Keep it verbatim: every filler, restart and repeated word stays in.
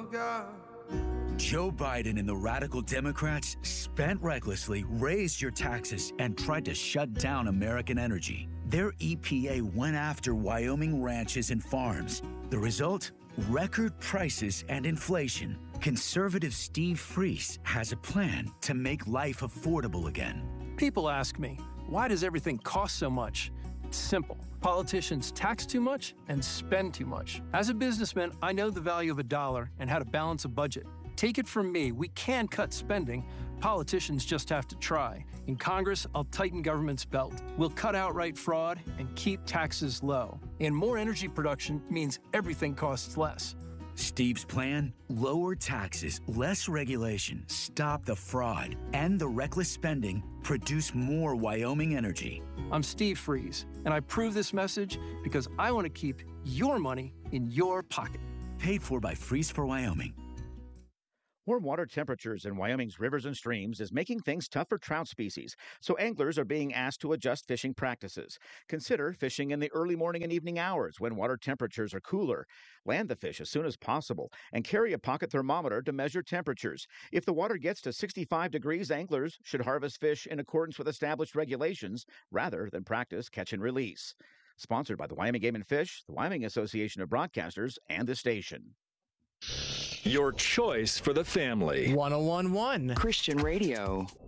God. Joe Biden and the radical Democrats spent recklessly, raised your taxes, and tried to shut down American energy. Their E P A went after Wyoming ranches and farms. The result? Record prices and inflation. Conservative Steve Freese has a plan to make life affordable again. People ask me, why does everything cost so much? It's simple. Politicians tax too much and spend too much. As a businessman, I know the value of a dollar and how to balance a budget. Take it from me, we can cut spending. Politicians just have to try. In Congress, I'll tighten government's belt. We'll cut outright fraud and keep taxes low. And more energy production means everything costs less. Steve's plan? Lower taxes, less regulation, stop the fraud, and the reckless spending, produce more Wyoming energy. I'm Steve Freese, and I prove this message because I want to keep your money in your pocket. Paid for by Freeze for Wyoming. Warm water temperatures in Wyoming's rivers and streams is making things tough for trout species, so anglers are being asked to adjust fishing practices. Consider fishing in the early morning and evening hours when water temperatures are cooler. Land the fish as soon as possible and carry a pocket thermometer to measure temperatures. If the water gets to sixty-five degrees, anglers should harvest fish in accordance with established regulations rather than practice catch and release. Sponsored by the Wyoming Game and Fish, the Wyoming Association of Broadcasters, and the station. Your choice for the family. one oh one point one Christian Radio.